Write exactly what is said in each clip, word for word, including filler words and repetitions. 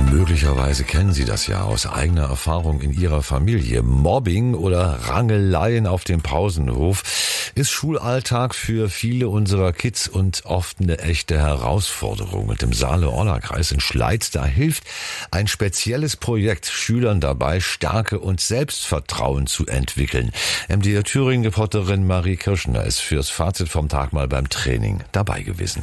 Möglicherweise kennen Sie das ja aus eigener Erfahrung in Ihrer Familie. Mobbing oder Rangeleien auf dem Pausenhof ist Schulalltag für viele unserer Kids und oft eine echte Herausforderung. Und im Saale-Orla-Kreis in Schleiz, da hilft ein spezielles Projekt Schülern dabei, Stärke und Selbstvertrauen zu entwickeln. M D R Thüringen-Reporterin Marie Kirschner ist fürs Fazit vom Tag mal beim Training dabei gewesen.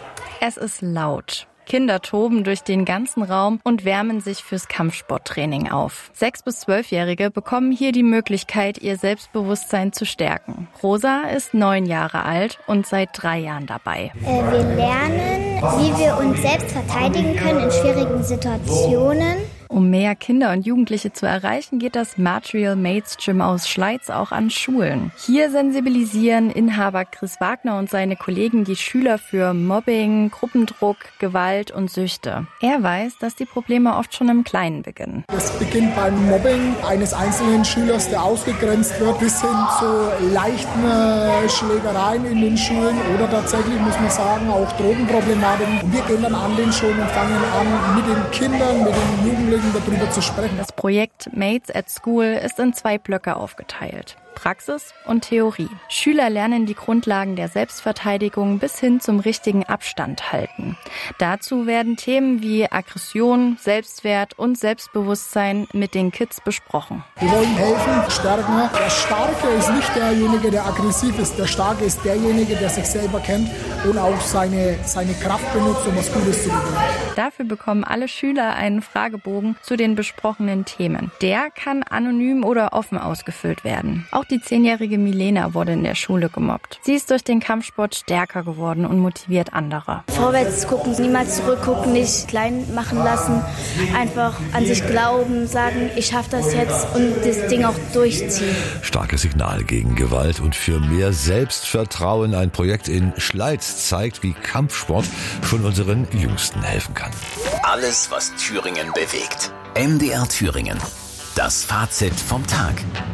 Es ist laut. Kinder toben durch den ganzen Raum und wärmen sich fürs Kampfsporttraining auf. Sechs- bis zwölfjährige bekommen hier die Möglichkeit, ihr Selbstbewusstsein zu stärken. Rosa ist neun Jahre alt und seit drei Jahren dabei. Äh, wir lernen, wie wir uns selbst verteidigen können in schwierigen Situationen. Um mehr Kinder und Jugendliche zu erreichen, geht das Material Mates Gym aus Schleiz auch an Schulen. Hier sensibilisieren Inhaber Chris Wagner und seine Kollegen die Schüler für Mobbing, Gruppendruck, Gewalt und Süchte. Er weiß, dass die Probleme oft schon im Kleinen beginnen. Das beginnt beim Mobbing eines einzelnen Schülers, der ausgegrenzt wird, bis hin zu leichten Schlägereien in den Schulen oder tatsächlich, muss man sagen, auch Drogenproblematiken. Und wir gehen dann an den Schulen und fangen an, mit den Kindern, mit den Jugendlichen darüber zu sprechen. Das Projekt Mates at School ist in zwei Blöcke aufgeteilt. Praxis und Theorie. Schüler lernen die Grundlagen der Selbstverteidigung bis hin zum richtigen Abstand halten. Dazu werden Themen wie Aggression, Selbstwert und Selbstbewusstsein mit den Kids besprochen. Wir wollen helfen, stärken. Der Starke ist nicht derjenige, der aggressiv ist. Der Starke ist derjenige, der sich selber kennt und auch seine, seine Kraft benutzt, um was Gutes zu tun. Dafür bekommen alle Schüler einen Fragebogen zu den besprochenen Themen. Der kann anonym oder offen ausgefüllt werden. Auch die zehnjährige Milena wurde in der Schule gemobbt. Sie ist durch den Kampfsport stärker geworden und motiviert andere. Vorwärts gucken, niemals zurückgucken, nicht klein machen lassen. Einfach an sich glauben, sagen, ich schaffe das jetzt und das Ding auch durchziehen. Starkes Signal gegen Gewalt und für mehr Selbstvertrauen. Ein Projekt in Schleiz zeigt, wie Kampfsport schon unseren Jüngsten helfen kann. Alles, was Thüringen bewegt. M D R Thüringen. Das Fazit vom Tag.